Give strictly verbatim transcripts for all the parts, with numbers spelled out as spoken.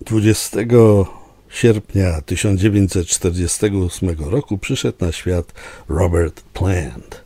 dwudziestego sierpnia tysiąc dziewięćset czterdziestego ósmego roku przyszedł na świat Robert Plant.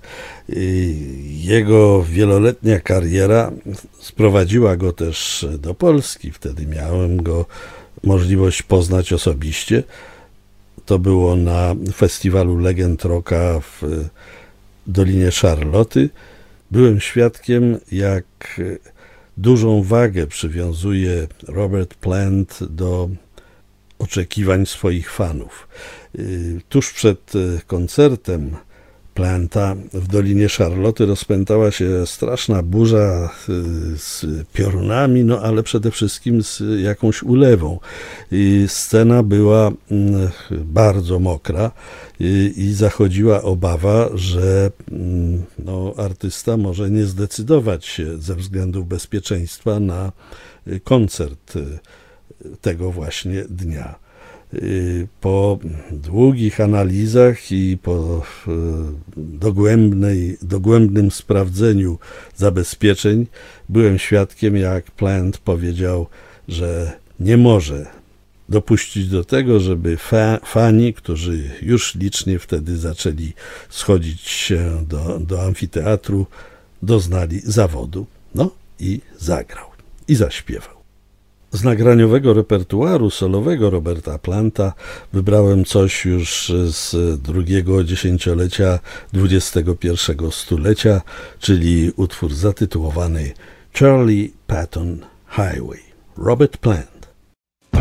Jego wieloletnia kariera sprowadziła go też do Polski. Wtedy miałem go możliwość poznać osobiście. To było na festiwalu Legend Rocka w Dolinie Szarloty. Byłem świadkiem, jak dużą wagę przywiązuje Robert Plant do oczekiwań swoich fanów. Tuż przed koncertem Planta w Dolinie Szarloty rozpętała się straszna burza z piorunami, no ale przede wszystkim z jakąś ulewą. I scena była bardzo mokra i zachodziła obawa, że no, artysta może nie zdecydować się ze względów bezpieczeństwa na koncert tego właśnie dnia. Po długich analizach i po dogłębnej, dogłębnym sprawdzeniu zabezpieczeń byłem świadkiem, jak Plant powiedział, że nie może dopuścić do tego, żeby fa- fani, którzy już licznie wtedy zaczęli schodzić się do, do amfiteatru, doznali zawodu. No i zagrał. I zaśpiewał. Z nagraniowego repertuaru solowego Roberta Planta wybrałem coś już z drugiego dziesięciolecia dwudziestego pierwszego stulecia, czyli utwór zatytułowany Charlie Patton Highway. Robert Plant.